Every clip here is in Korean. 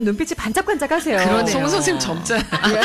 눈빛이 반짝반짝하세요. 그러네요. 송 선생님 젊잖아요.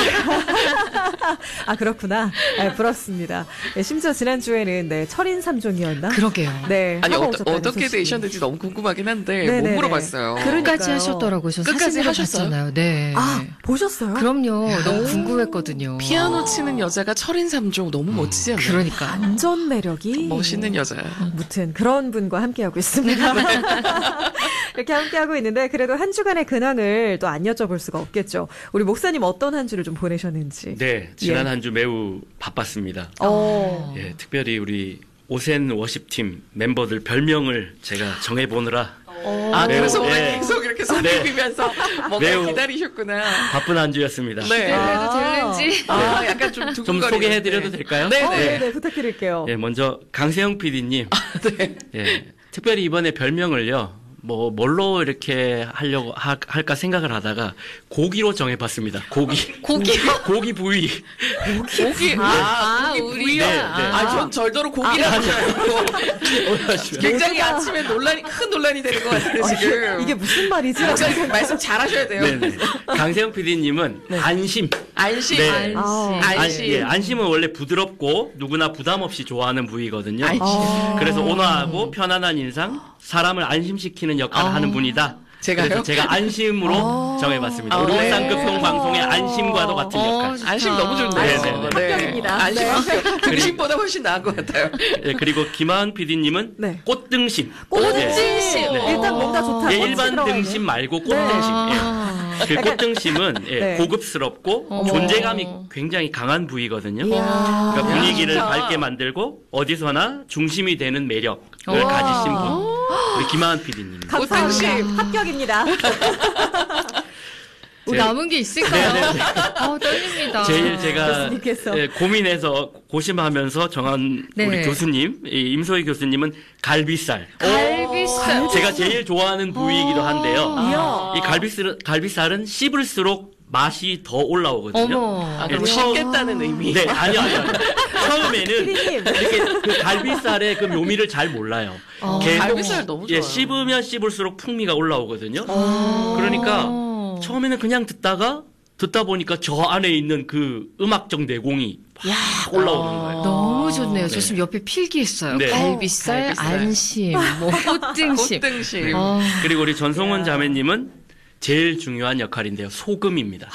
아, 그렇구나. 네, 부럽습니다. 네, 심지어 지난주에는 네, 철인 3종이었나? 그러게요. 네. 아니 하고 어떻게 오셨다는 소식이. 되셨는지 너무 궁금하긴 한데 네네네. 못 물어봤어요. 끝까지 하셨더라고요. 저 끝까지 사진으로 하셨어요? 봤잖아요. 네. 아, 보셨어요? 그럼요. 너무 궁금했거든요. 피아노 치는 여자가 철인 3종 너무 멋지지 않나요? 그러니까. 안전 매력이 멋있는 여자야. 무튼 그런 분과 함께하고 있습니다. 이렇게 함께하고 있는데 그래도 한 주간의 근황을 또 안 여쭤볼 수가 없겠죠. 우리 목사님 어떤 한 주를 좀 보내셨는지. 네, 지난 한 주 매우 바빴습니다. 예, 특별히 우리 오센 워십팀 멤버들 별명을 제가 정해보느라 그래서 매우, 오늘 예. 계속 이렇게 손을 비면서 뭔가 매우 기다리셨구나. 바쁜 한 주였습니다. 네. 그래도 되는지. 약간 좀 좀 두근거리는데. 소개해드려도 될까요? 네, 네, 부탁드릴게요. 예, 먼저 강세영 PD님. 네. 예, 특별히 이번에 별명을요. 뭘로 이렇게 하려고 할까 생각을 하다가 고기로 정해봤습니다. 고기 부위. 고기 우리가. 부위요? 네. 전 절대로 고기라고 굉장히 아침에 큰 논란이 되는 것 같아요, 지금. 이게 무슨 말이지? 목사님 말씀 잘하셔야 돼요. 네네. 강세영 PD님은 안심. 안심. 네. 안심. 예, 안심은 원래 부드럽고 누구나 부담 없이 좋아하는 부위거든요. 안심. 그래서 온화하고 편안한 인상, 사람을 안심시키는 역할을 하는 분이다. 제가요? 그래서 제가 안심으로 정해봤습니다. 우리 네. 울산급송 방송의 안심과도 같은 역할. 안심 너무 좋네요. 네네네. 합격입니다. 안심 네. 합격. 등심보다 훨씬 나은 것 같아요. 예, 그리고 김하은 PD님은 네. 꽃등심. 꽃등심. 네. 일단 뭔가 좋다. 예, 꽃이 일반 들어가 있네. 등심 말고 꽃등심. 예. 그 꽃등심은 네. 고급스럽고 존재감이 굉장히 강한 부위거든요. 이야. 그러니까 분위기를 좋다. 밝게 만들고 어디서나 중심이 되는 매력을 가지신 분. 우리 김하은 PD님. 감사합니다. 꽃등심. 합격입니다. 남은 게 있을까요? 네네네. 떨립니다. 제일 제가 교수님께서. 예, 고민해서 고심하면서 정한 네. 우리 교수님, 이 임소희 교수님은 갈비살. 갈비살. 제가 제일 좋아하는 부위이기도 한데요. 이야. 이 갈비살은 씹을수록 맛이 더 올라오거든요. 어머. 그럼 예, 씹겠다는 의미. 네, 아니요. 처음에는 피디님. 이렇게 그 갈비살의 그 묘미를 잘 몰라요. 계속 갈비살 너무 좋아요. 씹으면 씹을수록 풍미가 올라오거든요. 그러니까 처음에는 그냥 듣다 보니까 저 안에 있는 그 음악적 내공이 확 올라오는 거예요. 너무 좋네요. 저 지금 옆에 필기했어요. 네. 갈비살, 갈비살. 안심, 꽃등심. 꽃등심. 그리고 우리 전송원 자매님은 제일 중요한 역할인데요. 소금입니다.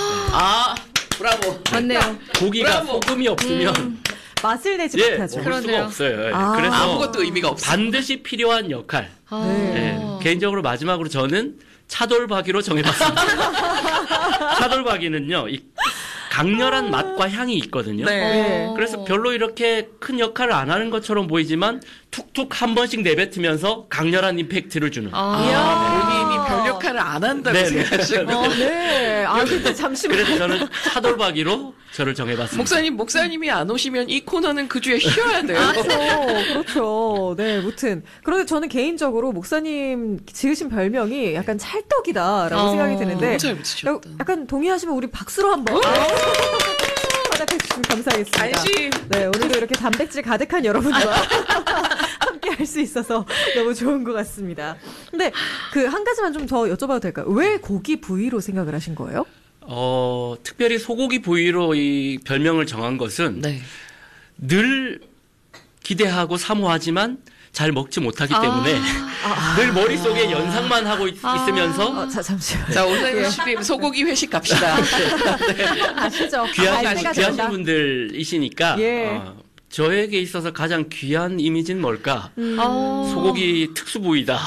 브라보. 맞네요. 고기가 브라보. 소금이 없으면 맛을 내지 예, 못하죠. 먹을 수가 그러네요. 없어요. 예. 아. 그래서 아무것도 의미가 없어. 반드시 필요한 역할. 네. 예, 개인적으로 마지막으로 저는 차돌박이로 정해봤습니다. 차돌박이는요, 이 강렬한 맛과 향이 있거든요. 네. 그래서 별로 이렇게 큰 역할을 안 하는 것처럼 보이지만 툭툭 한 번씩 내뱉으면서 강렬한 임팩트를 주는. 본인이 별 역할을 안 한다고 네네. 생각하시고. 네. 근데 잠시만요. 그래서 저는 차돌박이로 저를 정해봤습니다. 목사님이 안 오시면 이 코너는 그 주에 쉬어야 돼요. 그렇죠. 네, 무튼. 그런데 저는 개인적으로 목사님 지으신 별명이 약간 찰떡이다라고 생각이 드는데. 너무 잘 붙이셨다. 약간 동의하시면 우리 박수로 한번. 허락해 주시면 감사하겠습니다. 안심. 네, 오늘도 이렇게 단백질 가득한 여러분과 함께 할 수 있어서 너무 좋은 것 같습니다. 근데 그 한 가지만 좀 더 여쭤봐도 될까요? 왜 고기 부위로 생각을 하신 거예요? 특별히 소고기 부위로 이 별명을 정한 것은 네. 늘 기대하고 사모하지만 잘 먹지 못하기 때문에 늘 머릿속에 연상만 하고 있으면서 잠시만요. 자, 오늘 시림 소고기 회식 갑시다. 아시죠? 귀하신 분들이시니까 예. 저에게 있어서 가장 귀한 이미지는 뭘까? 소고기 특수 부위다.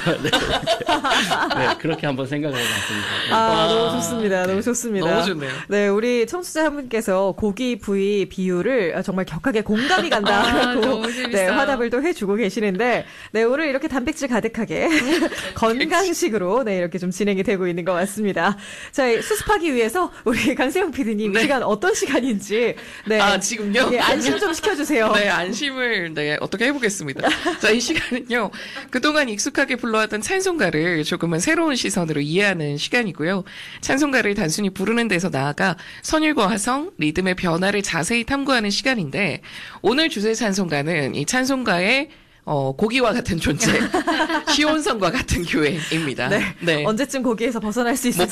네, 그렇게 한번 생각을 해봤습니다. 너무 좋습니다. 너무 좋습니다. 너무 좋네요. 네, 우리 청취자 한 분께서 고기 부위 비유를 정말 격하게 공감이 간다고 너무 재밌어요. 네, 화답을 또 해주고 계시는데, 네, 오늘 이렇게 단백질 가득하게 건강식으로 네, 이렇게 좀 진행이 되고 있는 것 같습니다. 자, 수습하기 위해서 우리 강세영 PD님 네. 시간 어떤 시간인지 네, 지금요? 예, 안심 좀 시켜주세요. 네, 안심을, 어떻게 해보겠습니다. 자, 이 시간은요, 그동안 익숙하게 불러왔던 찬송가를 조금은 새로운 시선으로 이해하는 시간이고요. 찬송가를 단순히 부르는 데서 나아가 선율과 화성, 리듬의 변화를 자세히 탐구하는 시간인데, 오늘 주제 찬송가는 이 찬송가의 고기와 같은 존재, 시온성과 같은 교회입니다. 네. 언제쯤 거기에서 벗어날 수 있을지 못